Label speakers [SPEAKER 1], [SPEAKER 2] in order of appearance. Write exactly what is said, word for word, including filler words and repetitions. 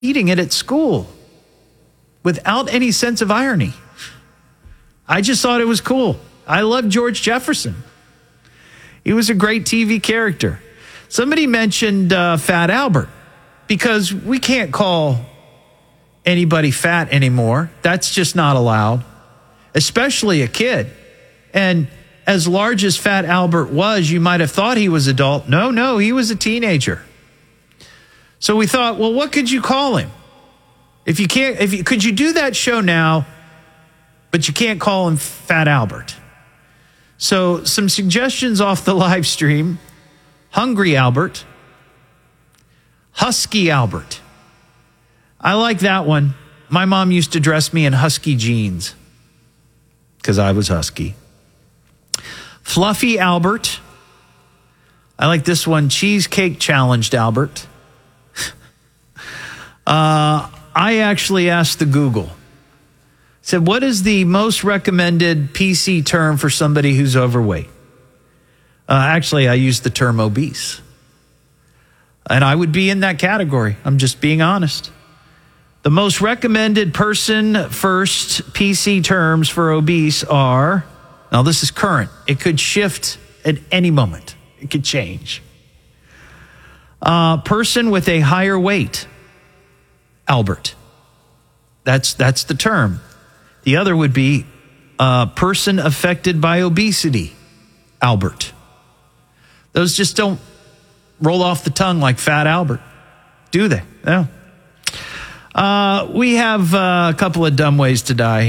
[SPEAKER 1] eating it at school without any sense of irony. I just thought it was cool. I love George Jefferson. He was a great T V character. Somebody mentioned uh, Fat Albert, because we can't call anybody fat anymore. That's just not allowed, especially a kid. And as large as Fat Albert was, you might have thought he was adult. No, no, he was a teenager. So we thought, well, what could you call him? If you can't, if you, could you do that show now, but you can't call him Fat Albert? So some suggestions off the live stream: Hungry Albert, Husky Albert. I like that one. My mom used to dress me in husky jeans because I was husky. Fluffy Albert. I like this one. Cheesecake Challenged Albert. uh, I actually asked the Google. Said, what is the most recommended P C term for somebody who's overweight? Uh, actually, I used the term obese. And I would be in that category. I'm just being honest. The most recommended person first P C terms for obese are, now this is current. It could shift at any moment. It could change. Uh, person with a higher weight, Albert. That's, that's the term. The other would be uh, person affected by obesity, Albert. Those just don't roll off the tongue like Fat Albert, do they? No. Uh, we have uh, a couple of dumb ways to die.